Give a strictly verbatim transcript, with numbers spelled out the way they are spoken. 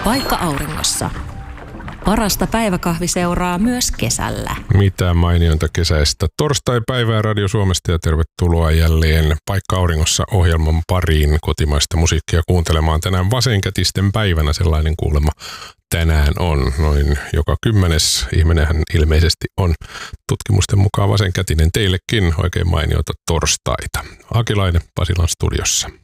Paikka auringossa. Parasta päiväkahviseuraa myös kesällä. Mitä mainionta kesäistä torstai-päivää Radio Suomesta ja tervetuloa jälleen Paikka auringossa -ohjelman pariin kotimaista musiikkia kuuntelemaan. Tänään vasenkätisten päivänä sellainen kuulemma tänään on. Noin joka kymmenes ihminenhän ilmeisesti on tutkimusten mukaan vasenkätinen. Teillekin oikein mainiota torstaita. Akilainen Pasilan studiossa.